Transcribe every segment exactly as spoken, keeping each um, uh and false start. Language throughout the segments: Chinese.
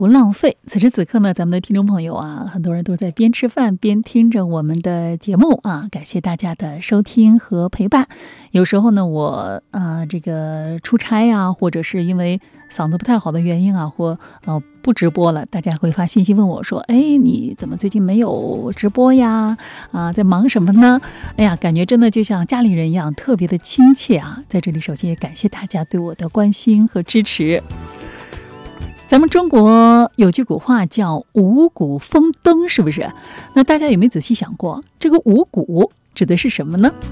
不浪费。此时此刻呢，咱们的听众朋友啊，很多人都在边吃饭边听着我们的节目啊，感谢大家的收听和陪伴。有时候呢，我呃这个出差啊，或者是因为嗓子不太好的原因啊，或呃不直播了，大家会发信息问我说：“哎，你怎么最近没有直播呀？啊，在忙什么呢？”哎呀，感觉真的就像家里人一样，特别的亲切啊！在这里，首先也感谢大家对我的关心和支持。咱们中国有句古话叫五谷丰登，是不是？那大家有没有仔细想过，这个五谷指的是什么呢？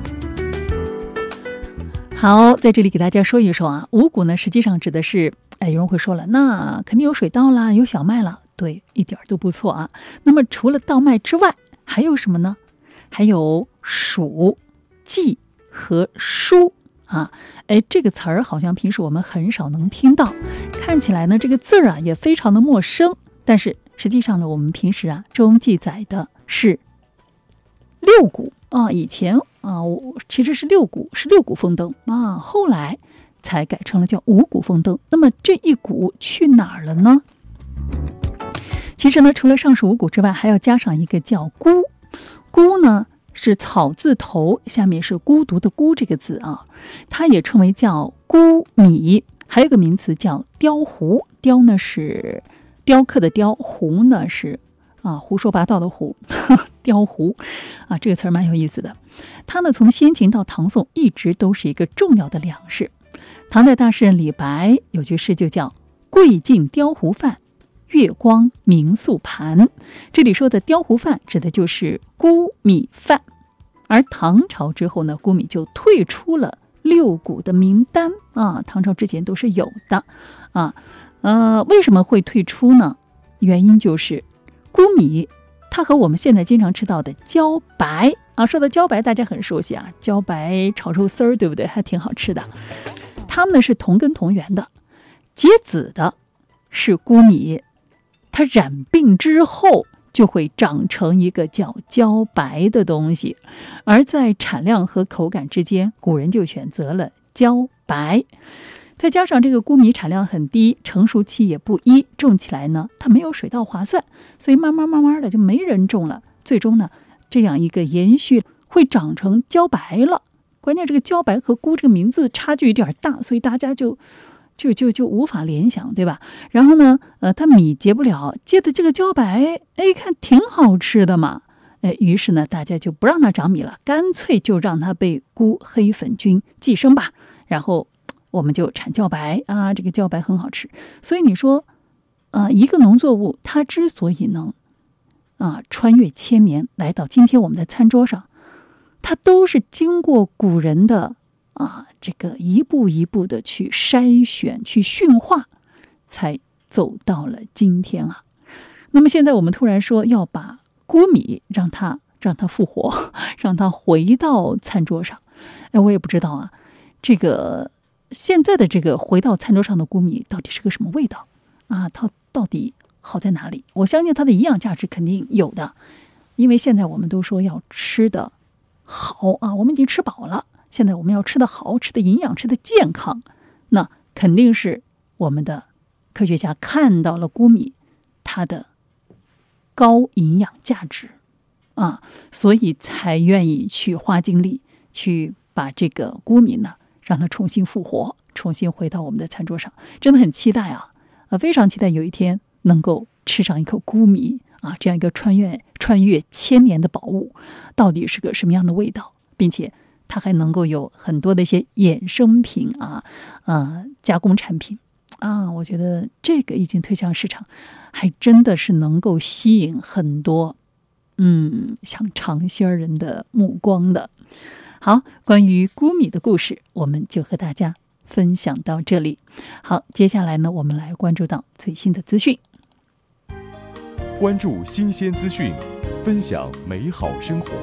好，在这里给大家说一说啊，五谷呢实际上指的是，哎，有人会说了，那肯定有水稻啦，有小麦了，对，一点都不错啊。那么除了稻麦之外，还有什么呢？还有黍、稷和菽啊。哎，这个词儿好像平时我们很少能听到，看起来呢这个字儿啊也非常的陌生，但是实际上呢我们平时啊中记载的是六谷啊，以前啊其实是六谷是六谷丰登啊，后来才改成了叫五谷丰登。那么这一谷去哪儿了呢？其实呢除了上述五谷之外，还要加上一个叫孤。孤呢是草字头，下面是孤独的孤这个字啊，它也称为叫孤米，还有一个名词叫雕胡。雕呢是雕刻的雕，胡呢是啊胡说八道的胡，雕胡啊，这个词儿蛮有意思的。它呢从先秦到唐宋一直都是一个重要的粮食。唐代大诗人李白有句诗就叫桂尽雕胡饭，月光明粟盘。这里说的雕胡饭指的就是孤米饭，而唐朝之后呢，孤米就退出了六谷的名单啊。唐朝之前都是有的啊。呃，为什么会退出呢？原因就是孤米它和我们现在经常吃到的茭白啊，说到茭白大家很熟悉啊，茭白炒肉丝儿，对不对？还挺好吃的。它们是同根同源的，结籽的是孤米，它染病之后就会长成一个叫茭白的东西，而在产量和口感之间，古人就选择了茭白。再加上这个孤米产量很低，成熟期也不一，种起来呢它没有水稻划算，所以慢慢慢慢的就没人种了。最终呢这样一个延续会长成茭白了。关键这个茭白和孤这个名字差距有点大，所以大家就就就就无法联想，对吧？然后呢，呃，它米结不了，结的这个茭白，哎，看挺好吃的嘛，哎，于是呢，大家就不让它长米了，干脆就让它被孤黑粉菌寄生吧，然后我们就产茭白啊，这个茭白很好吃。所以你说，呃，一个农作物它之所以能啊穿越千年来到今天我们的餐桌上，它都是经过古人的啊，这个一步一步的去筛选、去驯化，才走到了今天啊。那么现在我们突然说要把孤米让它让它复活，让它回到餐桌上，哎，我也不知道啊，这个现在的这个回到餐桌上的孤米到底是个什么味道啊？它到底好在哪里？我相信它的营养价值肯定有的，因为现在我们都说要吃的好啊，我们已经吃饱了。现在我们要吃的好，吃的营养，吃的健康，那肯定是我们的科学家看到了孤米它的高营养价值啊，所以才愿意去花精力去把这个孤米呢让它重新复活，重新回到我们的餐桌上。真的很期待啊，呃，非常期待有一天能够吃上一口孤米啊，这样一个穿越穿越千年的宝物，到底是个什么样的味道，并且它还能够有很多的一些衍生品啊，呃，加工产品啊，我觉得这个已经推向市场，还真的是能够吸引很多嗯想尝鲜人的目光的。好，关于孤米的故事，我们就和大家分享到这里。好，接下来呢，我们来关注到最新的资讯， 关注新鲜资讯，分享美好生活。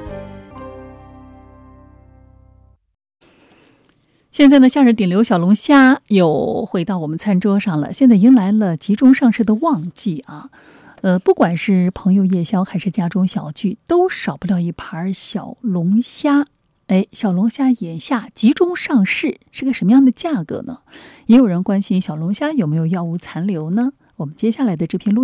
现在呢，夏日顶流小龙虾又回到我们餐桌上了。现在迎来了集中上市的旺季啊，呃，不管是朋友夜宵还是家中小聚，都少不了一盘小龙虾。哎，小龙虾眼下集中上市，是个什么样的价格呢？也有人关心小龙虾有没有药物残留呢？我们接下来的这篇录